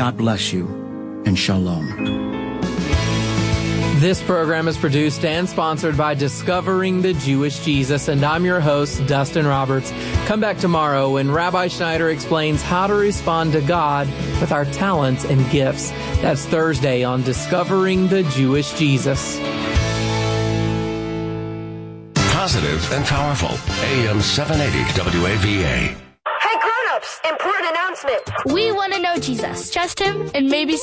God bless you, and shalom. This program is produced and sponsored by Discovering the Jewish Jesus, and I'm your host, Dustin Roberts. Come back tomorrow when Rabbi Schneider explains how to respond to God with our talents and gifts. That's Thursday on Discovering the Jewish Jesus. Positive and powerful. AM 780 WAVA. Hey, grown-ups, important announcement. We want to know Jesus. Trust him and maybe